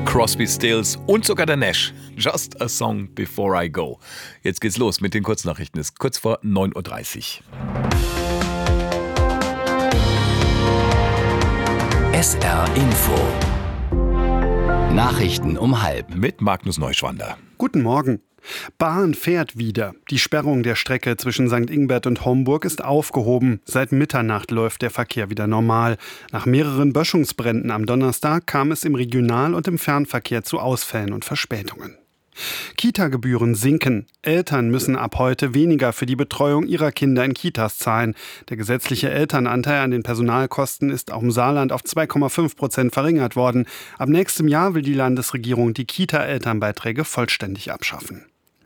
Crosby, Stills und sogar der Nash. Just a Song Before I Go. Jetzt geht's los mit den Kurznachrichten. Es ist kurz vor 9:30 Uhr. SR Info. Nachrichten um 12:30. Mit Magnus Neuschwander. Guten Morgen. Bahn fährt wieder. Die Sperrung der Strecke zwischen St. Ingbert und Homburg ist aufgehoben. Seit Mitternacht läuft der Verkehr wieder normal. Nach mehreren Böschungsbränden am Donnerstag kam es im Regional- und im Fernverkehr zu Ausfällen und Verspätungen. Kita-Gebühren sinken. Eltern müssen ab heute weniger für die Betreuung ihrer Kinder in Kitas zahlen. Der gesetzliche Elternanteil an den Personalkosten ist auch im Saarland auf 2,5% verringert worden. Ab nächstem Jahr will die Landesregierung die Kita-Elternbeiträge vollständig abschaffen.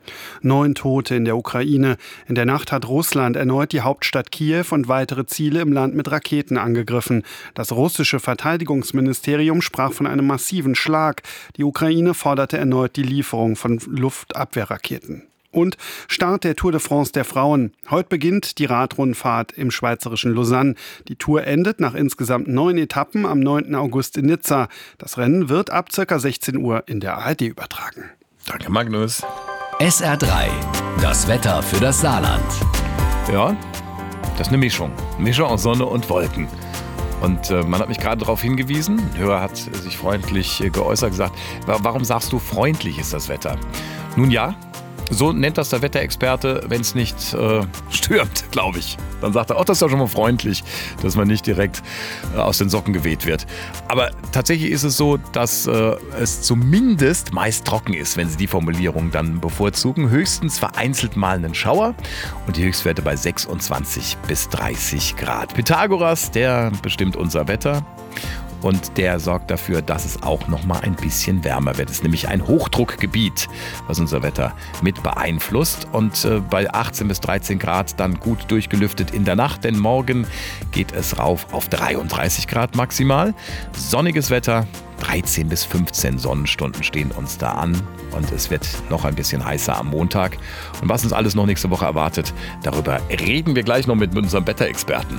9 Tote in der Ukraine. In der Nacht hat Russland erneut die Hauptstadt Kiew und weitere Ziele im Land mit Raketen angegriffen. Das russische Verteidigungsministerium sprach von einem massiven Schlag. Die Ukraine forderte erneut die Lieferung von Luftabwehrraketen. Und Start der Tour de France der Frauen. Heute beginnt die Radrundfahrt im schweizerischen Lausanne. Die Tour endet nach insgesamt 9 Etappen am 9. August in Nizza. Das Rennen wird ab ca. 16 Uhr in der ARD übertragen. Danke, Magnus. SR3. Das Wetter für das Saarland. Ja, das ist eine Mischung. Mischung aus Sonne und Wolken. Und man hat mich gerade darauf hingewiesen, ein Hörer hat sich freundlich geäußert, gesagt, warum sagst du, freundlich ist das Wetter? Nun ja, so nennt das der Wetterexperte, wenn es nicht stürmt, glaube ich. Dann sagt er, das ist doch schon mal freundlich, dass man nicht direkt aus den Socken geweht wird. Aber tatsächlich ist es so, dass es zumindest meist trocken ist, wenn Sie die Formulierung dann bevorzugen. Höchstens vereinzelt mal einen Schauer und die Höchstwerte bei 26 bis 30 Grad. Pythagoras, der bestimmt unser Wetter. Und der sorgt dafür, dass es auch noch mal ein bisschen wärmer wird. Es ist nämlich ein Hochdruckgebiet, was unser Wetter mit beeinflusst. Und bei 18 bis 13 Grad dann gut durchgelüftet in der Nacht. Denn morgen geht es rauf auf 33 Grad maximal. Sonniges Wetter, 13 bis 15 Sonnenstunden stehen uns da an. Und es wird noch ein bisschen heißer am Montag. Und was uns alles noch nächste Woche erwartet, darüber reden wir gleich noch mit unserem Wetterexperten.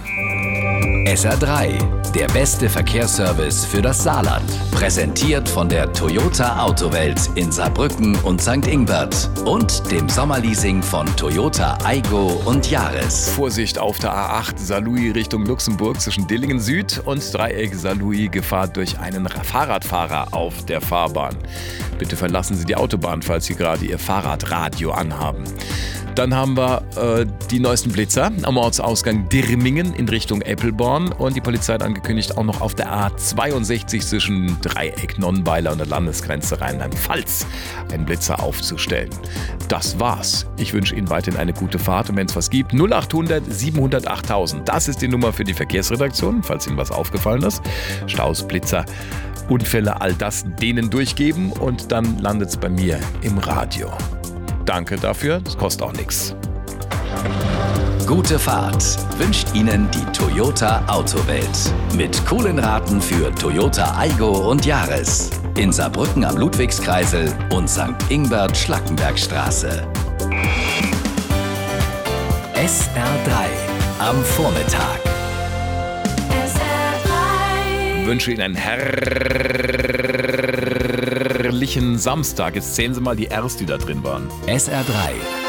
SR3, der beste Verkehrsservice für das Saarland. Präsentiert von der Toyota Autowelt in Saarbrücken und St. Ingbert und dem Sommerleasing von Toyota Aygo und Yaris. Vorsicht auf der A8 Saarlouis Richtung Luxemburg zwischen Dillingen Süd und Dreieck Saarlouis. Gefahr durch einen Fahrradfahrer auf der Fahrbahn. Bitte verlassen Sie die Autobahn, falls Sie gerade Ihr Fahrradradio anhaben. Dann haben wir die neuesten Blitzer am Ortsausgang Dirmingen in Richtung Eppelborn. Und die Polizei hat angekündigt, auch noch auf der A62 zwischen Dreieck Nonnweiler und der Landesgrenze Rheinland-Pfalz einen Blitzer aufzustellen. Das war's. Ich wünsche Ihnen weiterhin eine gute Fahrt. Und wenn es was gibt, 0800 700 8000. Das ist die Nummer für die Verkehrsredaktion, falls Ihnen was aufgefallen ist. Staus, Blitzer, Unfälle, all das denen durchgeben. Und dann landet es bei mir im Radio. Danke dafür, es kostet auch nichts. Gute Fahrt wünscht Ihnen die Toyota Autowelt. Mit coolen Raten für Toyota Aygo und Yaris. In Saarbrücken am Ludwigskreisel und St. Ingbert Schlackenbergstraße. SR3 am Vormittag. Ich wünsche Ihnen einen herrlichen Samstag. Jetzt zählen Sie mal die Rs, die da drin waren. SR3